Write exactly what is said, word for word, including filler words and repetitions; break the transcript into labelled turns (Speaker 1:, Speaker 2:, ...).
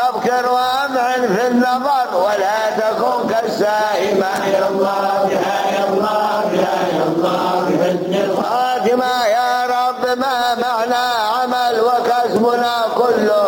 Speaker 1: وابكر وامعن في النظر ولا تكن كالسائمة.
Speaker 2: يا الله يا الله يا الله بحسن الخاتمة.
Speaker 1: خاتمة يا رب ما معنى عمل وكسبنا كله